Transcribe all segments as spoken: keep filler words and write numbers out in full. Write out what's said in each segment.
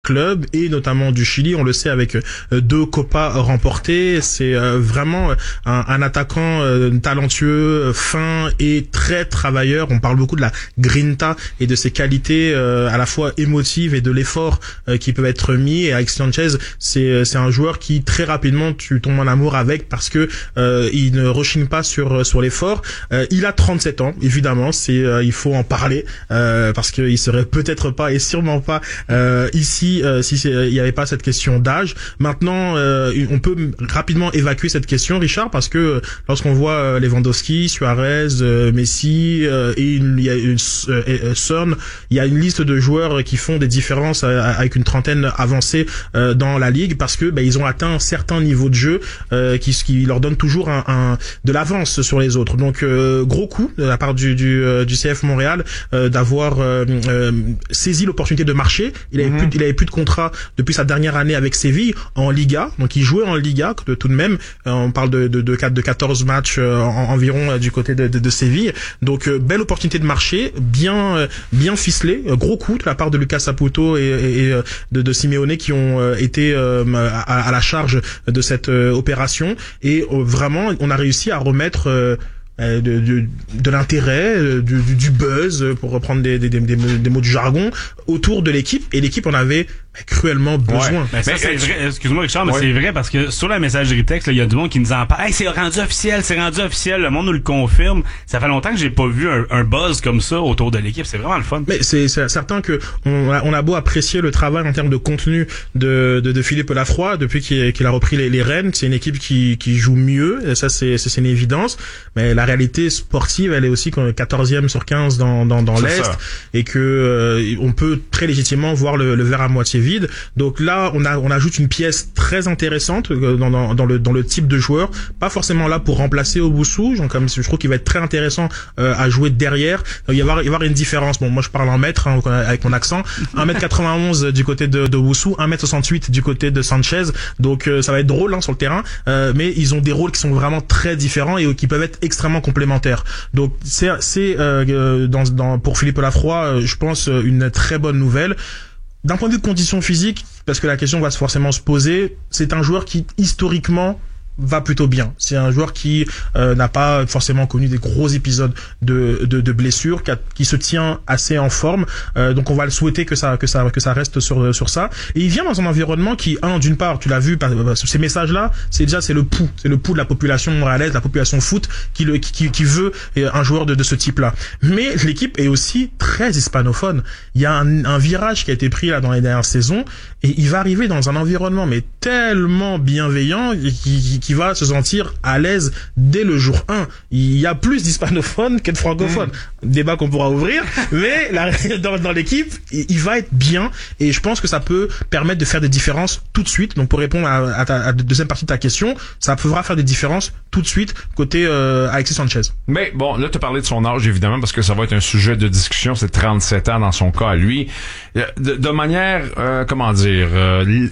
club et notamment du Chili, on le sait avec deux Copas remportés. C'est vraiment un, un attaquant talentueux, fin et très travailleur. On parle beaucoup de la grinta et de ses qualités à la fois émotives et de l'effort qui peuvent être mis. Et Alexis Sanchez, c'est c'est un joueur qui très rapidement tu tombes en amour avec parce que euh, il ne rechigne pas sur sur l'effort. Euh, il a trente-sept ans, évidemment, c'est euh, il faut en parler euh, parce qu'il serait peut-être pas et sûrement pas euh, ici Euh, si il n'y avait pas cette question d'âge. Maintenant, euh, on peut rapidement évacuer cette question, Richard, parce que lorsqu'on voit euh, Lewandowski, Suarez, euh, Messi euh, et il y a une euh, Son, il y a une liste de joueurs qui font des différences euh, avec une trentaine avancée euh, dans la ligue parce que bah, ils ont atteint un certain niveau de jeu euh, qui, qui leur donne toujours un, un de l'avance sur les autres. Donc euh, gros coup de la part du du, euh, du C F Montréal euh, d'avoir euh, euh, saisi l'opportunité de marcher. Il avait mm-hmm. plus il avait plus de contrat depuis sa dernière année avec Séville en Liga, donc il jouait en Liga tout de même. Euh, on parle de de de, de quatorze matchs euh, en, environ euh, du côté de, de, de Séville. Donc euh, belle opportunité de marché, bien euh, bien ficelé, euh, gros coup de la part de Lucas Saputo et, et, et de, de Simeone qui ont euh, été euh, à, à la charge de cette euh, opération et euh, vraiment on a réussi à remettre euh, De, de, de l'intérêt, du, du, du buzz, pour reprendre des, des, des, des mots du jargon, autour de l'équipe. Et l'équipe en avait cruellement besoin. Ouais. Mais ça, mais, c'est vrai. Excuse-moi, Richard, mais ouais. c'est vrai parce que sur la messagerie texte, il y a du monde qui nous en parle. Hey, c'est rendu officiel, c'est rendu officiel. Le monde nous le confirme. Ça fait longtemps que j'ai pas vu un, un buzz comme ça autour de l'équipe. C'est vraiment le fun. Mais c'est, c'est certain que on a, on a beau apprécier le travail en termes de contenu de, de, de Philippe Lafroy depuis qu'il, qu'il a repris les, les rênes. C'est une équipe qui, qui joue mieux. Et ça, c'est, c'est une évidence. Mais la réalité sportive, elle est aussi quatorzième sur quinze dans, dans, dans l'Est. Ça. Et que euh, on peut très légitimement voir le, le verre à moitié vide. Donc là, on a on ajoute une pièce très intéressante dans, dans, dans le dans le type de joueur, pas forcément là pour remplacer Owusu, donc comme je trouve qu'il va être très intéressant euh, à jouer derrière. Donc, il va y avoir il va y avoir une différence. Bon, moi je parle en mètres hein, avec mon accent. un mètre quatre-vingt-onze du côté de, de Owusu, un mètre soixante-huit du côté de Sanchez. Donc euh, ça va être drôle hein, sur le terrain, euh, mais ils ont des rôles qui sont vraiment très différents et qui peuvent être extrêmement complémentaires. Donc c'est c'est euh, dans dans pour Philippe Lafroy, je pense une très bonne nouvelle. D'un point de vue de conditions physiques, parce que la question va forcément se poser, c'est un joueur qui, historiquement, va plutôt bien. C'est un joueur qui euh, n'a pas forcément connu des gros épisodes de de, de blessures, qui, a, qui se tient assez en forme. Euh, donc on va le souhaiter que ça que ça que ça reste sur sur ça. Et il vient dans un environnement qui, un, d'une part, tu l'as vu, ces messages-là, c'est déjà c'est le pouls, c'est le pouls de la population montréalaise, la population foot qui le qui qui veut un joueur de de ce type-là. Mais l'équipe est aussi très hispanophone. Il y a un, un virage qui a été pris là dans les dernières saisons et il va arriver dans un environnement mais tellement bienveillant qui, qui qui va se sentir à l'aise dès le jour un. Il y a plus d'hispanophones que de francophones. Mmh. Débat qu'on pourra ouvrir, mais la, dans, dans l'équipe, il, il va être bien et je pense que ça peut permettre de faire des différences tout de suite. Donc pour répondre à, à, ta, à la deuxième partie de ta question, ça pourra faire des différences tout de suite côté euh, Alexis Sanchez. Mais bon, là tu as parlé de son âge évidemment parce que ça va être un sujet de discussion. C'est trente-sept ans dans son cas à lui. De, de manière, euh, comment dire, euh,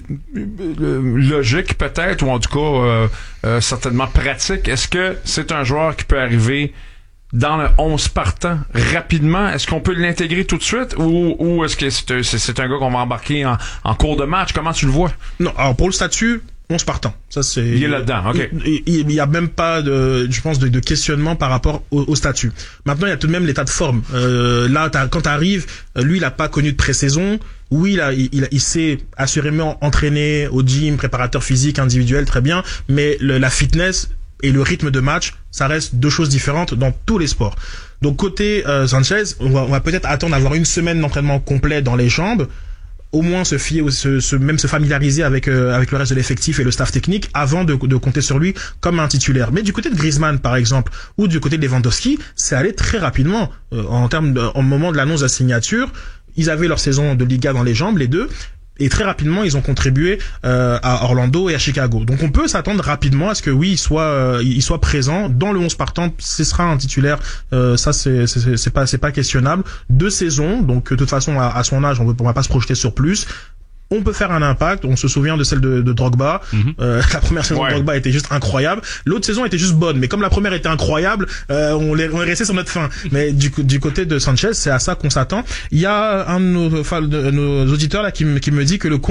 logique peut-être, ou en tout cas euh, euh, certainement pratique, est-ce que c'est un joueur qui peut arriver dans le onze partant rapidement? Est-ce qu'on peut l'intégrer tout de suite ou, ou est-ce que c'est un, c'est, c'est un gars qu'on va embarquer en, en cours de match? Comment tu le vois? Non, alors pour le statut, onze partants. Ça, c'est, il est là-dedans, ok. Il, il, il y a même pas de, je pense, de, de questionnement par rapport au, au statut. Maintenant, il y a tout de même l'état de forme. Euh, là, t'as, quand t'arrives, lui, il a pas connu de pré-saison. Oui, il, a, il, il, il s'est assurément entraîné au gym, préparateur physique, individuel, très bien. Mais le, la fitness et le rythme de match, ça reste deux choses différentes dans tous les sports. Donc côté euh, Sanchez, on va, on va peut-être attendre d'avoir une semaine d'entraînement complet dans les jambes. Au moins se fier, se, se, même se familiariser avec euh, avec le reste de l'effectif et le staff technique avant de, de compter sur lui comme un titulaire. Mais du côté de Griezmann par exemple ou du côté de Lewandowski, c'est allé très rapidement euh, en termes de, au moment de l'annonce de la signature. Ils avaient leur saison de Liga dans les jambes les deux. Et très rapidement, ils ont contribué euh, à Orlando et à Chicago. Donc on peut s'attendre rapidement à ce que oui, il soit, euh, il soit présent dans le onze partant. Ce sera un titulaire. Euh, ça, c'est, c'est, c'est pas, c'est pas questionnable. Deux saisons. Donc de toute façon, à, à son âge, on ne va pas se projeter sur plus. on peut faire un impact. On se souvient de celle de, de Drogba. Mm-hmm. Euh, la première saison ouais. de Drogba était juste incroyable. L'autre saison était juste bonne, mais comme la première était incroyable, euh, on, est, on est resté sur notre fin. Mais du, du côté de Sanchez, c'est à ça qu'on s'attend. Il y a un de nos, enfin, de nos auditeurs là qui me, qui me dit que le